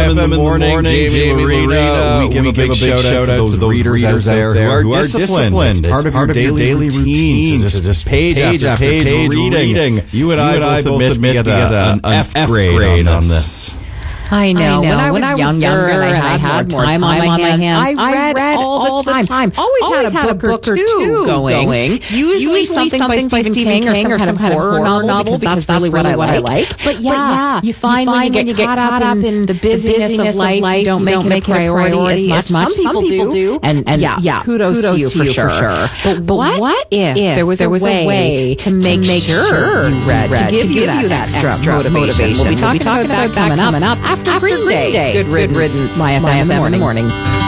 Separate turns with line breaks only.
FM in the morning. Jamie Marina. We give a big shout out to those readers out there who are disciplined. It's part of your daily routine to just page after page reading. You and I both admit we get an F grade on this.
I know. When I was younger and I had more time on my hands, I read all the time. Always had a book or two going. Usually something by Stephen King or some kind of horror novel because that's really what I like. But yeah, you find when you get caught up in the busyness of life, you don't make it a priority as much. Some people do. And yeah, kudos to you for sure. But what if there was a way to make sure you read, to give you that extra motivation? We'll be talking about that coming up. After Green Day. Good riddance, my FM in the morning.